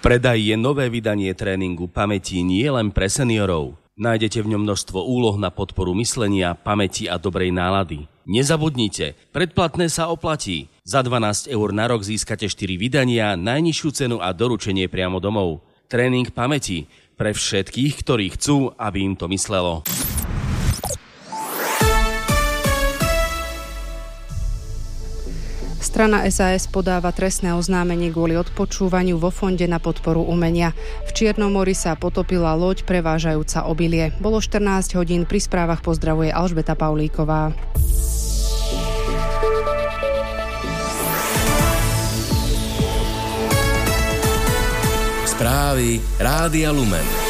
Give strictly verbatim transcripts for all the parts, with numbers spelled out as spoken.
predaji je nové vydanie tréningu pamäti nie len pre seniorov. Nájdete v ňom množstvo úloh na podporu myslenia, pamäti a dobrej nálady. Nezabudnite, predplatné sa oplatí. Za dvanásť eur na rok získate štyri vydania, najnižšiu cenu a doručenie priamo domov. Tréning pamäti pre všetkých, ktorí chcú, aby im to myslelo. Strana es a es podáva trestné oznámenie kvôli odpočúvaniu vo fonde na podporu umenia. V Čiernom mori sa potopila loď prevážajúca obilie. Bolo štrnásť hodín, pri správach pozdravuje Alžbeta Paulíková. Správy Rádia Lumen.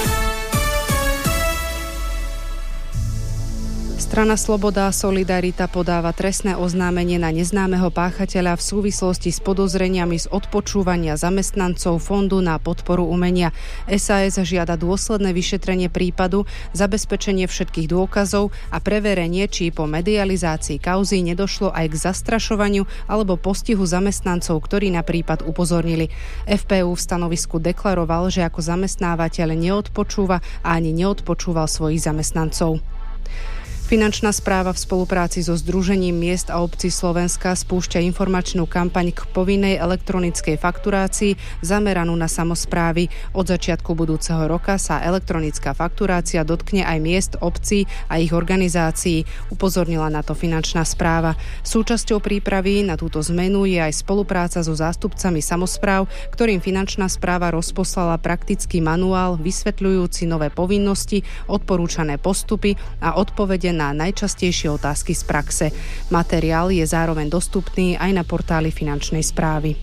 Strana Sloboda a Solidarita podáva trestné oznámenie na neznámeho páchateľa v súvislosti s podozreniami z odpočúvania zamestnancov Fondu na podporu umenia. es a es žiada dôsledné vyšetrenie prípadu, zabezpečenie všetkých dôkazov a preverenie, či po medializácii kauzy nedošlo aj k zastrašovaniu alebo postihu zamestnancov, ktorí na prípad upozornili. ef pé ú v stanovisku deklaroval, že ako zamestnávateľ neodpočúva a ani neodpočúval svojich zamestnancov. Finančná správa v spolupráci so Združením miest a obcí Slovenska spúšťa informačnú kampaň k povinnej elektronickej fakturácii zameranú na samosprávy. Od začiatku budúceho roka sa elektronická fakturácia dotkne aj miest, obcí a ich organizácií, upozornila na to finančná správa. Súčasťou prípravy na túto zmenu je aj spolupráca so zástupcami samospráv, ktorým finančná správa rozposlala praktický manuál vysvetľujúci nové povinnosti, odporúčané postupy a odpovede na na najčastejšie otázky z praxe. Materiál je zároveň dostupný aj na portáli finančnej správy.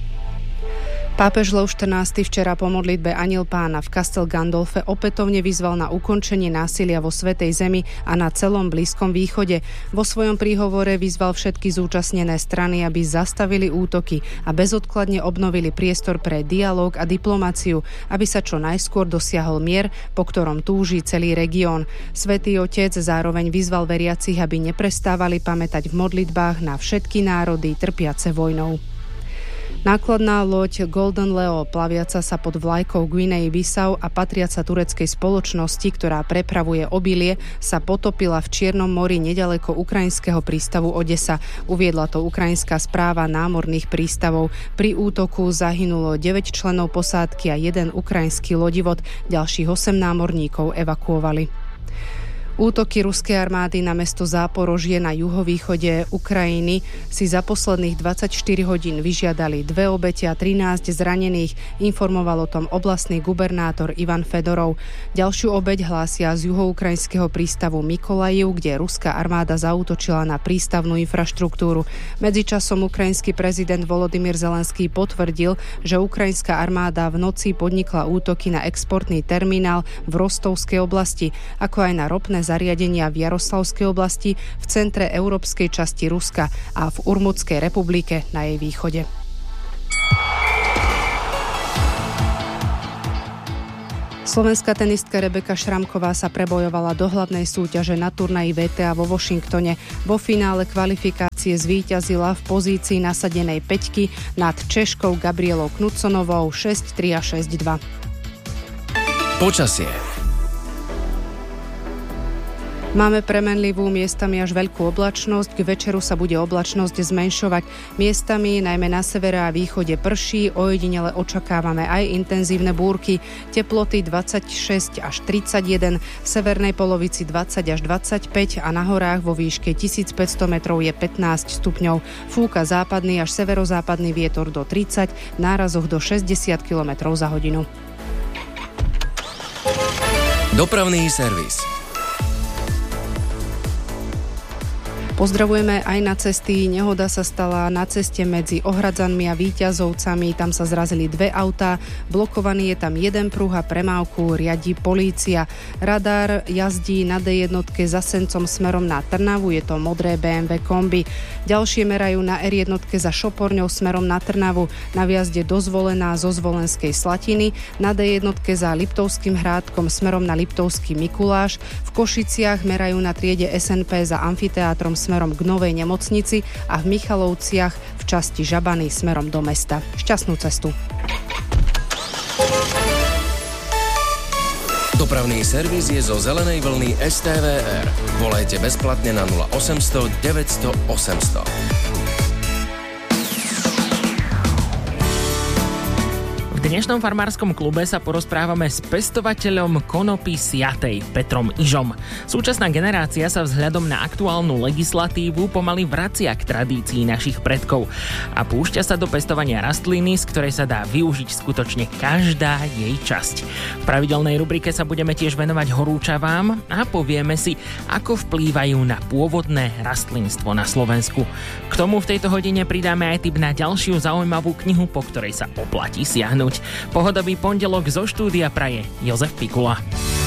Pápež Lev štrnásty včera po modlitbe Anjel Pána v Castel Gandolfe opätovne vyzval na ukončenie násilia vo Svätej Zemi a na celom Blízkom východe. Vo svojom príhovore vyzval všetky zúčastnené strany, aby zastavili útoky a bezodkladne obnovili priestor pre dialóg a diplomáciu, aby sa čo najskôr dosiahol mier, po ktorom túži celý región. Svätý Otec zároveň vyzval veriacich, aby neprestávali pamätať v modlitbách na všetky národy trpiace vojnou. Nákladná loď Golden Leo, plaviaca sa pod vlajkou Guinei-Bissau a patriaca tureckej spoločnosti, ktorá prepravuje obilie, sa potopila v Čiernom mori neďaleko ukrajinského prístavu Odesa. Uviedla to ukrajinská správa námorných prístavov. Pri útoku zahynulo deväť členov posádky a jeden ukrajinský lodivod, ďalších osem námorníkov evakuovali. Útoky ruskej armády na mesto Záporožie na juhovýchode Ukrajiny si za posledných dvadsaťštyri hodín vyžiadali dve obete a trinásť zranených, informoval o tom oblastný gubernátor Ivan Fedorov. Ďalšiu obeť hlásia z juhoukrajinského prístavu Mykolajiv, kde ruská armáda zaútočila na prístavnú infraštruktúru. Medzičasom ukrajinský prezident Volodymyr Zelenský potvrdil, že ukrajinská armáda v noci podnikla útoky na exportný terminál v Rostovskej oblasti, ako aj na ropné zariadenia v Jaroslavskej oblasti, v centre európskej časti Ruska a v Urmutskej republike na jej východe. Slovenská tenistka Rebeka Šramková sa prebojovala do hlavnej súťaže na turnaji vé té á vo Washingtone. Vo finále kvalifikácie zvíťazila v pozícii nasadenej päťky nad Češkou Gabrielou Knudsonovou šesť tri a šesť dva. Počasie. Máme premenlivú, miestami až veľkú oblačnosť. K večeru sa bude oblačnosť zmenšovať. Miestami, najmä na severe a východe prší, ojedinele očakávame aj intenzívne búrky. Teploty dvadsaťšesť až tridsaťjeden, v severnej polovici dvadsať až dvadsaťpäť a na horách vo výške tisícpäťsto metrov je pätnásť stupňov. Fúka západný až severozápadný vietor do tridsať, v nárazoch do šesťdesiat kilometrov za hodinu. Dopravný servis. Pozdravujeme aj na cesty. Nehoda sa stala na ceste medzi Ohradzanmi a Víťazovcami. Tam sa zrazili dve autá. Blokovaný je tam jeden pruh a premávku riadi polícia. Radar jazdí na dé jedna za Sencom smerom na Trnavu. Je to modré bé em vé kombi. Ďalšie merajú na er jedna za Šoporňou smerom na Trnavu. Na viazde dozvolená zo Zvolenskej Slatiny. Na dé jedna za Liptovským Hrádkom smerom na Liptovský Mikuláš. V Košiciach merajú na triede es en pé za amfiteátrom smerom k Novej nemocnici a v Michalovciach v časti Žabany smerom do mesta. Šťastnú cestu. Dopravný servis je zo zelenej vlny es té vé er. Volajte bezplatne na nula osemsto deväťsto osemsto. V dnešnom farmárskom klube sa porozprávame s pestovateľom konopy siatej Petrom Ižom. Súčasná generácia sa vzhľadom na aktuálnu legislatívu pomaly vracia k tradícii našich predkov a púšťa sa do pestovania rastliny, z ktorej sa dá využiť skutočne každá jej časť. V pravidelnej rubrike sa budeme tiež venovať horúčavám a povieme si, ako vplývajú na pôvodné rastlinstvo na Slovensku. K tomu v tejto hodine pridáme aj tip na ďalšiu zaujímavú knihu, po ktorej sa oplatí siahnuť. Pohodový pondelok zo štúdia praje Jozef Pikula.